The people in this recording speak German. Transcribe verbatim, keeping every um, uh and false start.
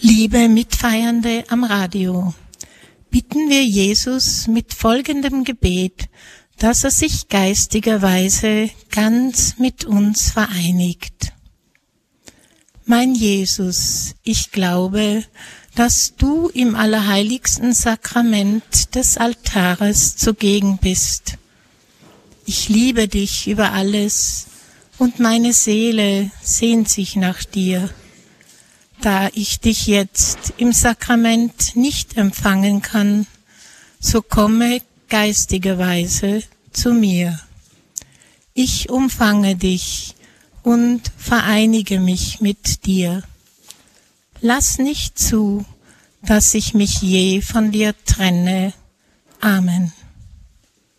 Liebe Mitfeiernde am Radio, bitten wir Jesus mit folgendem Gebet, dass er sich geistigerweise ganz mit uns vereinigt. Mein Jesus, ich glaube, dass du im allerheiligsten Sakrament des Altares zugegen bist. Ich liebe dich über alles und meine Seele sehnt sich nach dir. Da ich dich jetzt im Sakrament nicht empfangen kann, so komme geistigerweise zu mir. Ich umfange dich und vereinige mich mit dir. Lass nicht zu, dass ich mich je von dir trenne. Amen.